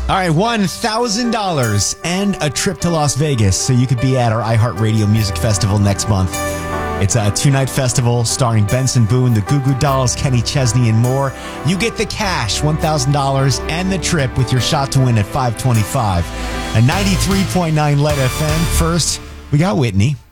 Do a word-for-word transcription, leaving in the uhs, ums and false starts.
All right, one thousand dollars and a trip to Las Vegas so you could be at our iHeartRadio Music Festival next month. It's a two-night festival starring Benson Boone, the Goo Goo Dolls, Kenny Chesney, and more. You get the cash, one thousand dollars, and the trip with your shot to win at five twenty-five. A ninety-three point nine L E D F M. First, we got Whitney.